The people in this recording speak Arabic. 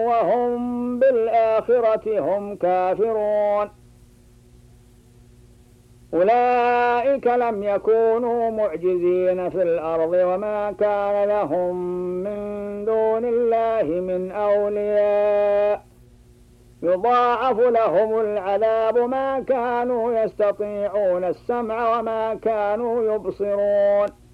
وهم بالآخرة هم كافرون. أولئك لم يكونوا معجزين في الأرض وما كان لهم من دون الله من أولياء يضاعف لهم العذاب ما كانوا يستطيعون السمع وما كانوا يبصرون.